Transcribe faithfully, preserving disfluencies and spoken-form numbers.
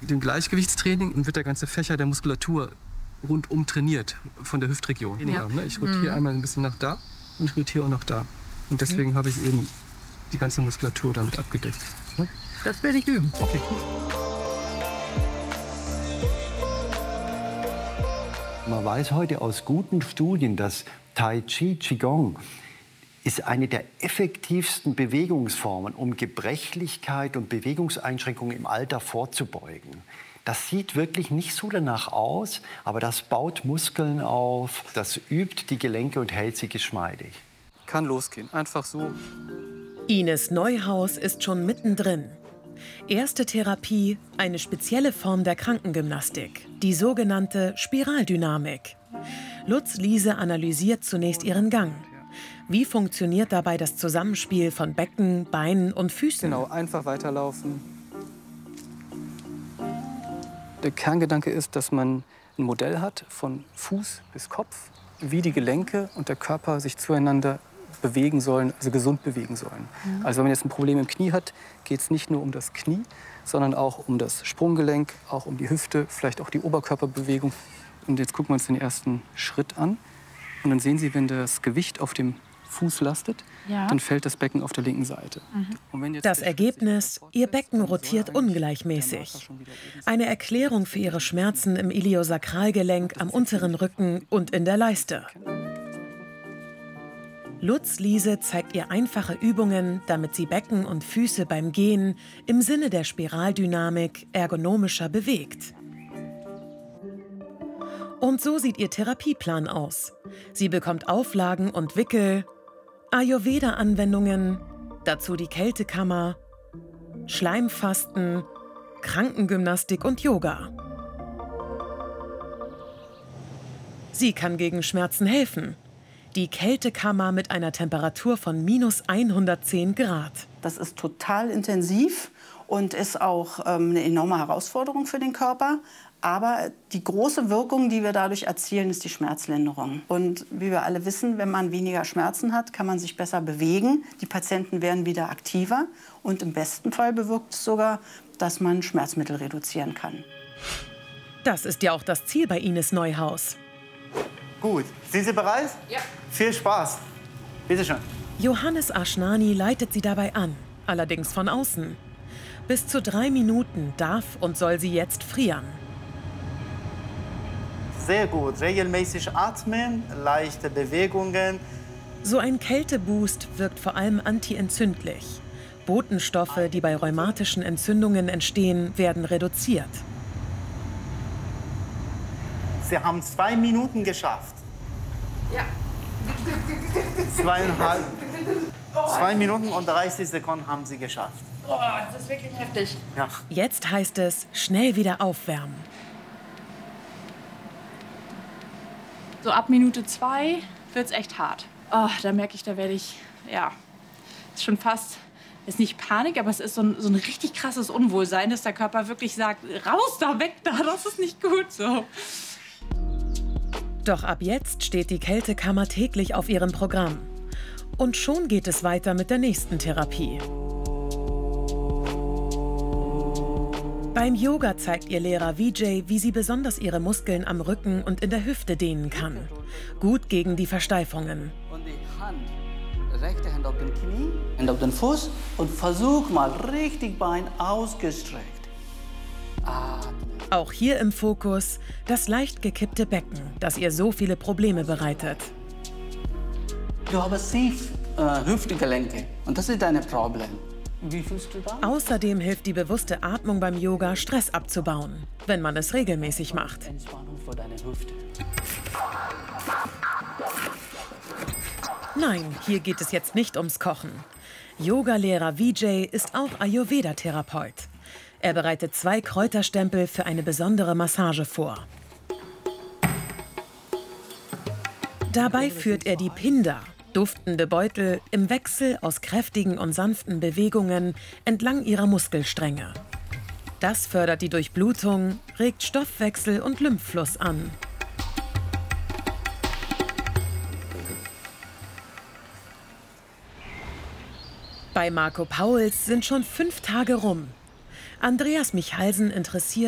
dem Gleichgewichtstraining wird der ganze Fächer der Muskulatur rundum trainiert von der Hüftregion. Ja. Ich rotiere mhm. einmal ein bisschen nach da und ich rotiere auch nach da. Und deswegen mhm. habe ich eben die ganze Muskulatur damit abgedeckt. Das werde ich üben. Okay, gut. Man weiß heute aus guten Studien, dass Tai Chi, Qigong ist eine der effektivsten Bewegungsformen, um Gebrechlichkeit und Bewegungseinschränkungen im Alter vorzubeugen. Das sieht wirklich nicht so danach aus, aber das baut Muskeln auf, das übt die Gelenke und hält sie geschmeidig. Kann losgehen, einfach so. Ines Neuhaus ist schon mittendrin. Erste Therapie, eine spezielle Form der Krankengymnastik, die sogenannte Spiraldynamik. Lutz Liese analysiert zunächst ihren Gang. Wie funktioniert dabei das Zusammenspiel von Becken, Beinen und Füßen? Genau, einfach weiterlaufen. Der Kerngedanke ist, dass man ein Modell hat von Fuß bis Kopf, wie die Gelenke und der Körper sich zueinander bewegen sollen, also gesund bewegen sollen. Mhm. Also wenn man jetzt ein Problem im Knie hat, geht es nicht nur um das Knie, sondern auch um das Sprunggelenk, auch um die Hüfte, vielleicht auch die Oberkörperbewegung. Und jetzt gucken wir uns den ersten Schritt an. Und dann sehen Sie, wenn das Gewicht auf dem Fuß lastet, ja. dann fällt das Becken auf der linken Seite. Mhm. Und wenn jetzt das Ergebnis, Ihr Becken rotiert ungleichmäßig. Eine Erklärung für Ihre Schmerzen im Iliosakralgelenk, am unteren Rücken und in der Leiste. Lutz Liese zeigt ihr einfache Übungen, damit sie Becken und Füße beim Gehen im Sinne der Spiraldynamik ergonomischer bewegt. Und so sieht ihr Therapieplan aus. Sie bekommt Auflagen und Wickel, Ayurveda-Anwendungen, dazu die Kältekammer, Schleimfasten, Krankengymnastik und Yoga. Sie kann gegen Schmerzen helfen. Die Kältekammer mit einer Temperatur von minus hundertzehn Grad. Das ist total intensiv und ist auch ähm, eine enorme Herausforderung für den Körper. Aber die große Wirkung, die wir dadurch erzielen, ist die Schmerzlinderung. Und wie wir alle wissen, wenn man weniger Schmerzen hat, kann man sich besser bewegen. Die Patienten werden wieder aktiver. Und im besten Fall bewirkt es sogar, dass man Schmerzmittel reduzieren kann. Das ist ja auch das Ziel bei Ines Neuhaus. Gut. Sind Sie bereit? Ja. Viel Spaß. Bitte schön. Johannes Aschnani leitet sie dabei an, allerdings von außen. Bis zu drei Minuten darf und soll sie jetzt frieren. Sehr gut. Regelmäßig atmen, leichte Bewegungen. So ein Kälteboost wirkt vor allem antientzündlich. Botenstoffe, die bei rheumatischen Entzündungen entstehen, werden reduziert. Sie haben zwei Minuten geschafft. Ja. Zweieinhalb. Zwei Minuten und dreißig Sekunden haben Sie geschafft. Oh, das ist wirklich heftig. Ja. Jetzt heißt es, schnell wieder aufwärmen. So ab Minute zwei wird es echt hart. Oh, da merke ich, da werde ich, ja, ist schon fast, ist nicht Panik, aber es ist so ein, so ein richtig krasses Unwohlsein, dass der Körper wirklich sagt, raus da, weg da, das ist nicht gut so. Doch ab jetzt steht die Kältekammer täglich auf ihrem Programm. Und schon geht es weiter mit der nächsten Therapie. Beim Yoga zeigt ihr Lehrer Vijay, wie sie besonders ihre Muskeln am Rücken und in der Hüfte dehnen kann. Gut gegen die Versteifungen. Und die Hand, rechte Hand auf den Knie, Hand auf den Fuß und versuch mal richtig Bein ausgestreckt. Atmen. Auch hier im Fokus das leicht gekippte Becken, das ihr so viele Probleme bereitet. Du hast tief äh, Hüftgelenke und das ist dein Problem. Wie fühlst du da? Außerdem hilft die bewusste Atmung beim Yoga, Stress abzubauen, wenn man es regelmäßig macht. Entspannung für deine Hüfte. Nein, hier geht es jetzt nicht ums Kochen. Yogalehrer Vijay ist auch Ayurveda-Therapeut. Er bereitet zwei Kräuterstempel für eine besondere Massage vor. Dabei führt er die Pinda, duftende Beutel, im Wechsel aus kräftigen und sanften Bewegungen entlang ihrer Muskelstränge. Das fördert die Durchblutung, regt Stoffwechsel und Lymphfluss an. Bei Marco Pauls sind schon fünf Tage rum. Andreas Michalsen interessiert